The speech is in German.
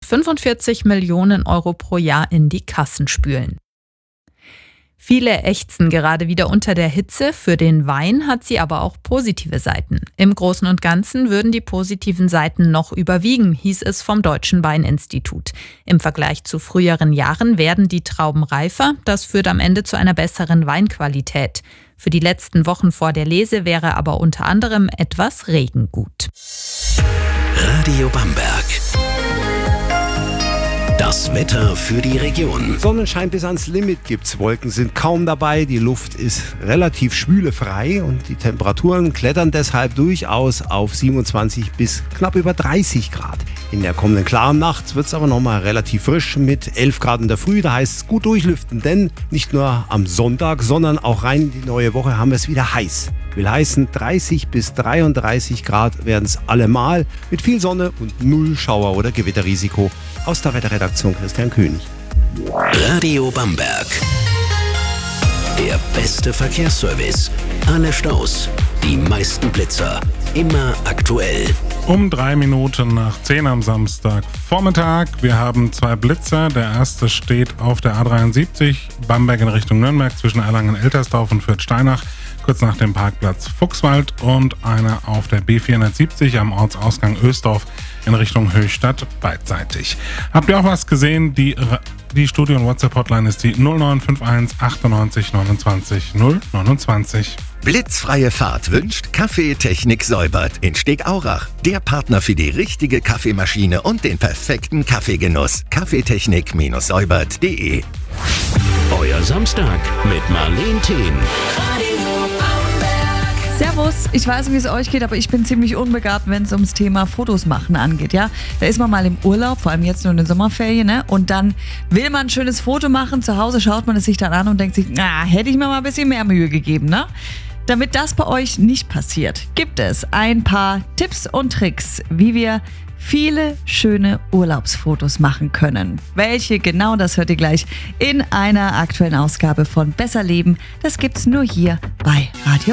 45 Millionen Euro pro Jahr in die Kassen spülen. Viele ächzen gerade wieder unter der Hitze. Für den Wein hat sie aber auch positive Seiten. Im Großen und Ganzen würden die positiven Seiten noch überwiegen, hieß es vom Deutschen Weininstitut. Im Vergleich zu früheren Jahren werden die Trauben reifer. Das führt am Ende zu einer besseren Weinqualität. Für die letzten Wochen vor der Lese wäre aber unter anderem etwas Regen gut. Radio Bamberg. Das Wetter für die Region. Sonnenschein bis ans Limit gibt's. Wolken sind kaum dabei. Die Luft ist relativ schwülefrei und die Temperaturen klettern deshalb durchaus auf 27 bis knapp über 30 Grad. In der kommenden klaren Nacht wird's aber nochmal relativ frisch mit 11 Grad in der Früh. Da heißt es gut durchlüften, denn nicht nur am Sonntag, sondern auch rein in die neue Woche haben wir es wieder heiß. Will heißen, 30 bis 33 Grad werden es allemal mit viel Sonne und null Schauer- oder Gewitterrisiko. Aus der Wetterredaktion Christian König. Radio Bamberg. Der beste Verkehrsservice. Alle Staus, die meisten Blitzer. Immer aktuell. Um 3 Minuten nach 10 am Samstagvormittag. Wir haben 2 Blitzer. Der erste steht auf der A73 Bamberg in Richtung Nürnberg zwischen Erlangen-Eltersdorf und Fürth-Steinach, kurz nach dem Parkplatz Fuchswald, und einer auf der B470 am Ortsausgang Oesdorf in Richtung Höchstadt beidseitig. Habt ihr auch was gesehen? Die Studio- und WhatsApp-Hotline ist die 0951 98 29 029. Blitzfreie Fahrt wünscht Kaffeetechnik Säubert in Stegaurach. Der Partner für die richtige Kaffeemaschine und den perfekten Kaffeegenuss. Kaffeetechnik-säubert.de. Euer Samstag mit Marleen Thien. Servus, ich weiß, wie es euch geht, aber ich bin ziemlich unbegabt, wenn es ums Thema Fotos machen angeht, ja. Da ist man mal im Urlaub, vor allem jetzt nur in den Sommerferien, ne? Und dann will man ein schönes Foto machen, zu Hause schaut man es sich dann an und denkt sich, hätte ich mir mal ein bisschen mehr Mühe gegeben, ne? Damit das bei euch nicht passiert, gibt es ein paar Tipps und Tricks, wie wir viele schöne Urlaubsfotos machen können. Welche genau, das hört ihr gleich in einer aktuellen Ausgabe von Besser Leben. Das gibt's nur hier bei Radio